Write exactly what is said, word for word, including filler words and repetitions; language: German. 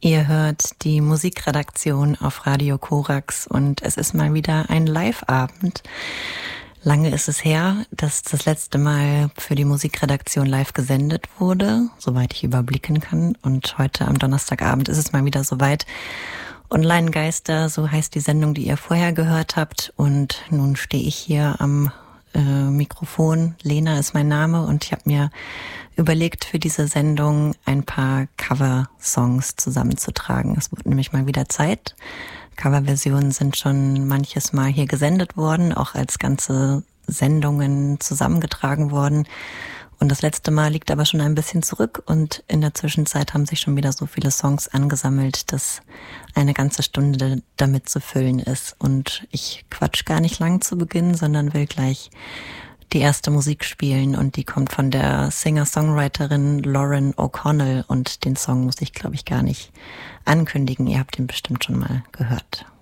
Ihr hört die Musikredaktion auf Radio Korax und es ist mal wieder ein Live-Abend. Lange ist es her, dass das letzte Mal für die Musikredaktion live gesendet wurde, soweit ich überblicken kann. Und heute am Donnerstagabend ist es mal wieder soweit. Online-Geister, so heißt die Sendung, die ihr vorher gehört habt. Und nun stehe ich hier am äh, Mikrofon. Lena ist mein Name und ich habe mir überlegt, für diese Sendung ein paar Cover-Songs zusammenzutragen. Es wird nämlich mal wieder Zeit. Coverversionen sind schon manches Mal hier gesendet worden, auch als ganze Sendungen zusammengetragen worden. Und das letzte Mal liegt aber schon ein bisschen zurück und in der Zwischenzeit haben sich schon wieder so viele Songs angesammelt, dass eine ganze Stunde damit zu füllen ist. Und ich quatsch gar nicht lang zu Beginn, sondern will gleich die erste Musik spielen und die kommt von der Singer-Songwriterin Lauren O'Connell und den Song muss ich, glaube ich, gar nicht ankündigen. Ihr habt ihn bestimmt schon mal gehört.